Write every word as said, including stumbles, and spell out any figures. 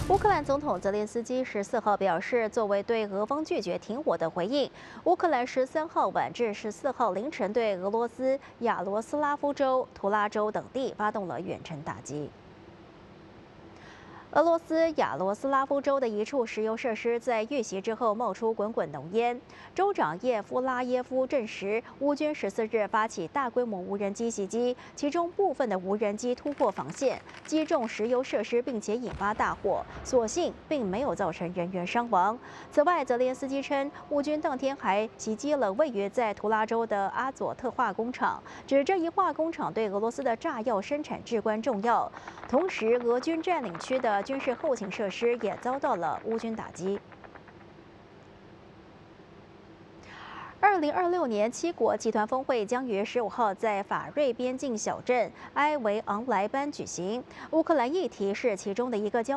乌克兰总统泽连斯基十四号表示，作为对俄方拒绝停火的回应，乌克兰十三号晚至十四号凌晨对俄罗斯亚罗斯拉夫州、图拉州等地发动了远程打击。 俄罗斯亚罗斯拉夫州的一处石油设施在遇袭之后冒出滚滚浓烟。州长叶夫拉耶夫证实，乌军十四日发起大规模无人机袭击，其中部分的无人机突破防线，击中石油设施，并且引发大火。所幸并没有造成人员伤亡。此外，泽连斯基称，乌军当天还袭击了位于在图拉州的阿佐特化工厂，指这一化工厂对俄罗斯的炸药生产至关重要。同时，俄军占领区的 军事后勤设施也遭到了乌军打击。二零二六年七国集团峰会将于十五号在法瑞边境小镇埃维昂莱班举行，乌克兰议题是其中的一个焦